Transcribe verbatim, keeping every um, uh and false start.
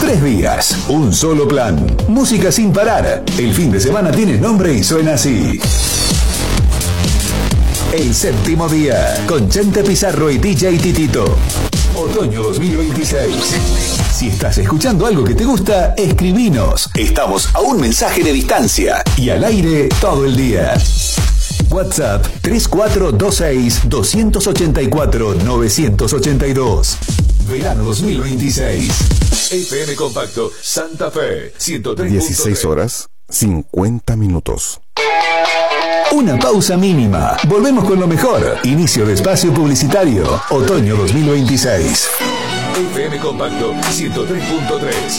Tres días, un solo plan. Música sin parar. El fin de semana tiene nombre y suena así. El séptimo día, con Chente Pizarro y D J Titito. Otoño dos mil veintiséis. Si estás escuchando algo que te gusta, escribinos. Estamos a un mensaje de distancia y al aire todo el día. WhatsApp tres cuatro dos seis, dos ocho cuatro, nueve ocho dos. Verano dos mil veintiséis. F M Compacto, Santa Fe, ciento tres punto tres. dieciséis horas, cincuenta minutos. Una pausa mínima. Volvemos con lo mejor. Inicio de espacio publicitario. Otoño dos mil veintiséis. F M Compacto, ciento tres punto tres.